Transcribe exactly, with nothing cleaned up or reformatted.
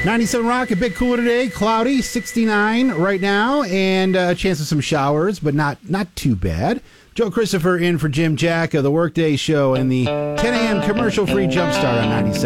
ninety-seven Rock, a bit cooler today. Cloudy, sixty-nine right now, and a chance of some showers, but not not too bad. Joe Christopher in for Jim Jack of the Workday Show and the ten a.m. commercial-free Jumpstart on ninety-seven.